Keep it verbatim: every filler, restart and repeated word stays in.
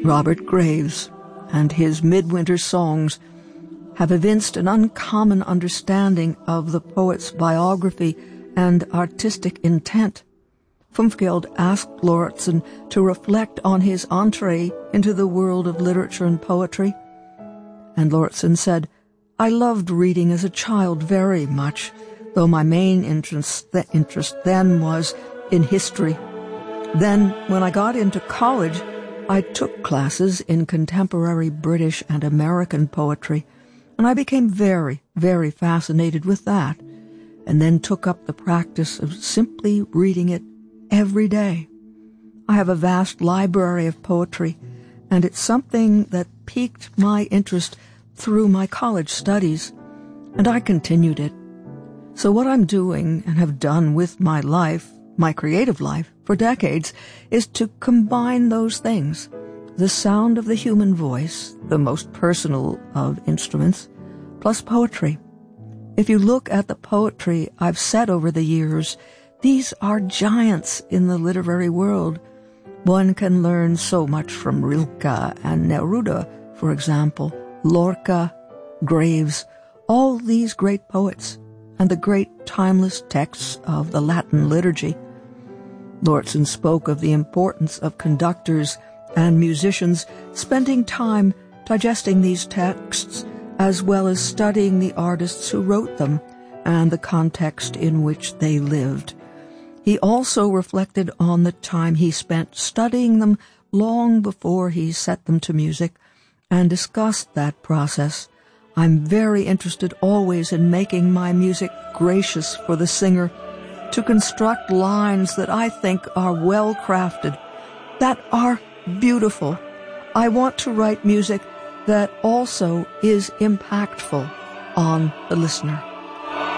Robert Graves and his Midwinter Songs have evinced an uncommon understanding of the poet's biography and artistic intent. Fumfgeld asked Lauritsen to reflect on his entree into the world of literature and poetry, and Lauritsen said, "I loved reading as a child very much, though my main interest, th- interest then was in history. Then, when I got into college, I took classes in contemporary British and American poetry, and I became very, very fascinated with that, and then took up the practice of simply reading it every day. I have a vast library of poetry, and it's something that piqued my interest through my college studies, and I continued it. So what I'm doing and have done with my life, my creative life, for decades, is to combine those things, the sound of the human voice, the most personal of instruments, plus poetry. If you look at the poetry I've said over the years, these are giants in the literary world. One can learn so much from Rilke and Neruda, for example, Lorca, Graves, all these great poets, and the great timeless texts of the Latin liturgy. Lauritsen spoke of the importance of conductors and musicians spending time digesting these texts, as well as studying the artists who wrote them and the context in which they lived. He also reflected on the time he spent studying them long before he set them to music, and discussed that process. I'm very interested always in making my music gracious for the singer, to construct lines that I think are well-crafted, that are beautiful. I want to write music that also is impactful on the listener.